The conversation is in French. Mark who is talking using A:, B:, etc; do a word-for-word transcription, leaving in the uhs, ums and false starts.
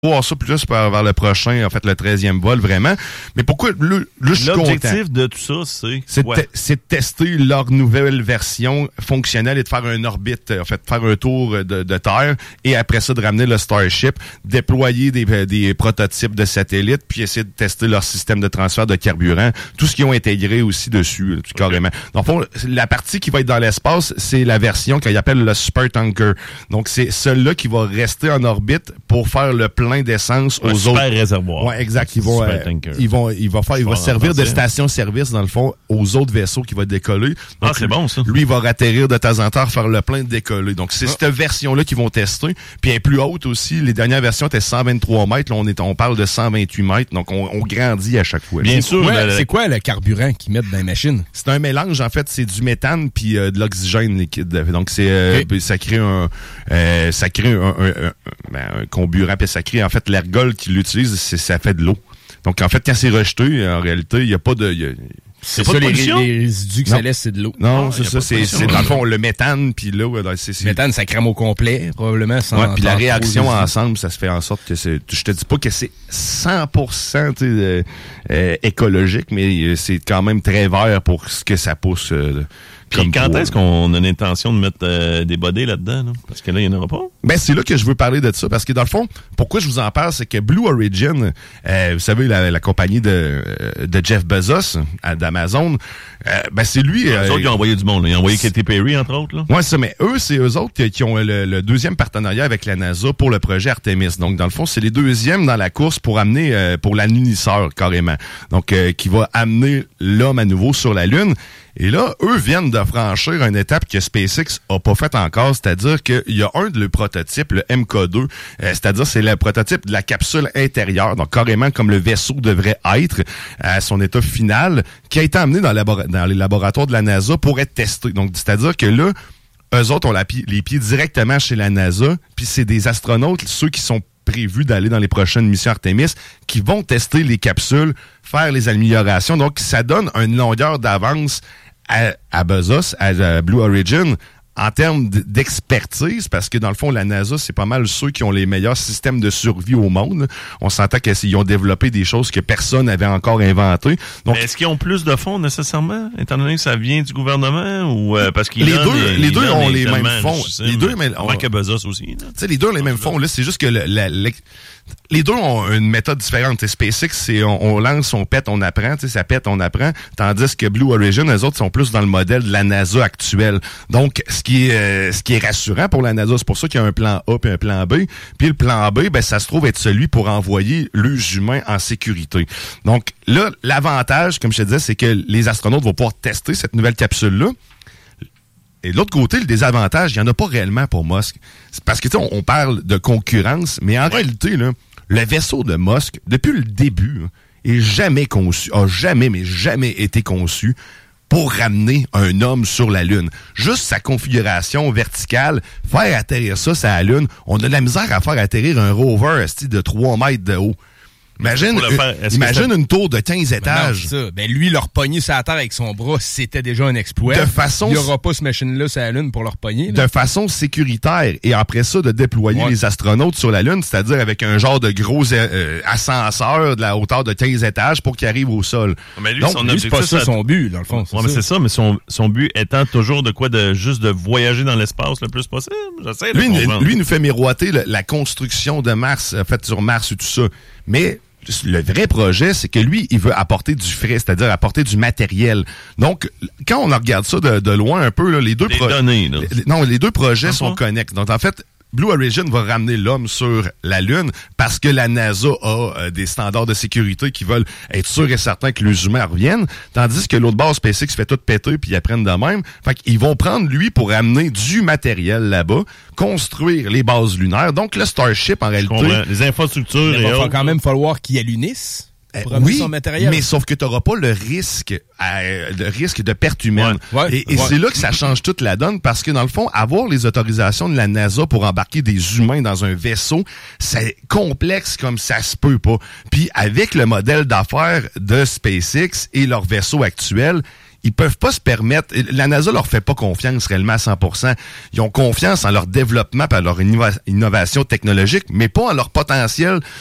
A: voir ça plus vers le prochain, en fait, le treizième vol, vraiment. Mais pourquoi, là, là je suis content.
B: L'objectif de tout ça, c'est...
A: C'est,
B: ouais.
A: te, c'est de tester leur nouvelle version fonctionnelle et de faire un orbite, en fait, faire un tour de, de Terre, et après ça, de ramener le Starship, déployer des, des prototypes de satellites, puis essayer de tester leur système de transfert de carburant, tout ce qu'ils ont intégré aussi dessus, tout okay. carrément. Donc, la partie qui va être dans l'espace, c'est la version qu'ils appellent le Supertanker. Donc, c'est celle-là qui va rester en orbite pour faire le plein d'essence
B: un
A: aux
B: super
A: autres.
B: réservoir.
A: Ouais, exact. Ils vont, euh, ils vont, il va faire, il va servir de station-service dans le fond aux autres vaisseaux qui vont décoller. Donc,
B: ah, c'est bon ça.
A: Lui, il va ratterrir de temps en temps, faire le plein de décoller. Donc c'est ah. cette version-là qu'ils vont tester. Puis elle est plus haute aussi. Les dernières versions étaient cent vingt-trois mètres. Là, on est, on parle de cent vingt-huit mètres. Donc on, on grandit à chaque fois.
C: Bien c'est sûr. Ouais, le... C'est quoi le carburant qu'ils mettent dans les machines?
A: C'est un mélange. En fait, c'est du méthane puis euh, de l'oxygène liquide. Donc c'est, euh, okay. ça crée un, euh, ça crée un, un, un, ben, un comburant. Puis ça crée en fait l'ergol qu'il utilise, c'est, ça fait de l'eau. Donc, en fait, quand c'est rejeté, en réalité, il n'y a pas de... Y a,
C: c'est, c'est ça, les, les résidus que non. ça laisse, c'est de l'eau.
A: Non, ah, c'est ça, c'est, c'est dans le fond, le méthane, puis l'eau... C'est, c'est...
C: Le méthane, ça crame au complet, probablement, sans...
A: Ouais, puis la réaction ensemble, ça se fait en sorte que c'est... Je te dis pas que c'est cent pour cent euh, euh, écologique, mais c'est quand même très vert pour ce que ça pousse... Euh,
B: Puis quand pour... est-ce qu'on a l'intention de mettre euh, des bodés là-dedans? Là? Parce que là, il n'y en aura pas.
A: Ben, c'est là que je veux parler de ça. Parce que dans le fond, pourquoi je vous en parle, c'est que Blue Origin, euh, vous savez, la, la compagnie de, de Jeff Bezos, à, d'Amazon, euh, ben c'est lui...
B: Les
A: euh,
B: autres, ils ont envoyé du monde. Là. Ils ont envoyé Katy Perry, entre autres. Là.
A: Ouais, ça, mais eux, c'est eux autres qui, qui ont le, le deuxième partenariat avec la NASA pour le projet Artemis. Donc, dans le fond, c'est les deuxièmes dans la course pour amener, euh, pour l'anunisseur, carrément. Donc, euh, qui va amener l'homme à nouveau sur la Lune. Et là, eux viennent de franchir une étape que SpaceX a pas faite encore, c'est-à-dire qu'il y a un de leurs prototypes, le M K deux, euh, c'est-à-dire c'est le prototype de la capsule intérieure, donc carrément comme le vaisseau devrait être à son état final, qui a été amené dans, labora- dans les laboratoires de la NASA pour être testé. Donc, c'est-à-dire que là, eux autres ont la pi- les pieds directement chez la NASA, puis c'est des astronautes, ceux qui sont prévus d'aller dans les prochaines missions Artemis, qui vont tester les capsules, faire les améliorations. Donc, ça donne une longueur d'avance à, à Bezos, à, à Blue Origin, en termes d'expertise, parce que dans le fond, la NASA, c'est pas mal ceux qui ont les meilleurs systèmes de survie au monde. On s'entend qu'ils ont développé des choses que personne n'avait encore inventées. Donc,
B: mais est-ce qu'ils ont plus de fonds nécessairement, étant donné que ça vient du gouvernement, ou euh, parce qu'ils
A: les deux,
B: les,
A: les deux ont les mêmes fonds.
B: Sais,
A: les deux, mais
B: on que Bezos aussi. Tu
A: sais, les deux ont les mêmes fonds. Là, c'est juste que le, la, la, les deux ont une méthode différente. T'sais, SpaceX, c'est on, on lance, on pète, on apprend. T'sais, ça pète, on apprend. Tandis que Blue Origin, eux autres, sont plus dans le modèle de la NASA actuelle. Donc, ce qui est euh, ce qui est rassurant pour la NASA, c'est pour ça qu'il y a un plan A et un plan B. Puis le plan B, ben ça se trouve être celui pour envoyer les humains en sécurité. Donc là, l'avantage, comme je te disais, c'est que les astronautes vont pouvoir tester cette nouvelle capsule-là. Et de l'autre côté, le désavantage, il n'y en a pas réellement pour Musk. C'est parce que, tu sais, on, on parle de concurrence, mais en ouais. réalité, là, le vaisseau de Musk, depuis le début, est jamais conçu, a jamais, mais jamais été conçu pour ramener un homme sur la Lune. Juste sa configuration verticale, faire atterrir ça sur la Lune, on a de la misère à faire atterrir un rover de trois mètres de haut. Imagine, faire, imagine une tour de quinze étages.
C: Ben non, ça. Ben lui, leur pogner sur la terre avec son bras, c'était déjà un exploit.
A: De façon...
C: Il n'y aura pas ce machine-là sur la Lune pour leur pogner.
A: De façon sécuritaire. Et après ça, de déployer ouais. les astronautes sur la Lune, c'est-à-dire avec un genre de gros euh, ascenseur de la hauteur de quinze étages pour qu'ils arrivent au sol.
B: Mais lui,
C: Donc,
B: son
C: lui, c'est pas ça son but, dans le fond.
B: C'est ouais, mais c'est ça, mais son, son but étant toujours de quoi? De juste de voyager dans l'espace le plus possible. J'essaie de
A: lui,
B: comprendre.
A: Lui, il nous fait miroiter le, la construction de Mars, faite sur Mars et tout ça. Mais... le vrai projet, c'est que lui, il veut apporter du frais, c'est-à-dire apporter du matériel. Donc, quand on regarde ça de, de loin un peu, là, les deux
B: les
A: pro-
B: données, là.
A: Les, non, les deux projets
B: ah,
A: sont connexes. Donc, en fait, Blue Origin va ramener l'homme sur la Lune parce que la NASA a euh, des standards de sécurité qui veulent être sûrs et certains que les humains reviennent, tandis que l'autre base SpaceX fait tout péter puis ils apprennent de même. Fait qu'ils vont prendre lui pour amener du matériel là-bas, construire les bases lunaires. Donc le Starship, en réalité...
B: Les infrastructures
C: il
B: et
C: va
B: autres.
C: quand même falloir qu'ils alunissent.
A: Euh, oui, son matériel. Mais sauf que tu n'auras pas le risque, euh, le risque de perte humaine.
C: Ouais, ouais,
A: et et
C: ouais.
A: c'est là que ça change toute la donne parce que dans le fond, avoir les autorisations de la NASA pour embarquer des humains dans un vaisseau, c'est complexe comme ça se peut pas. Puis avec le modèle d'affaires de SpaceX et leur vaisseau actuel, ils peuvent pas se permettre... La NASA leur fait pas confiance réellement à cent pour cent. Ils ont confiance en leur développement et en leur innova- innovation technologique, mais pas en leur potentiel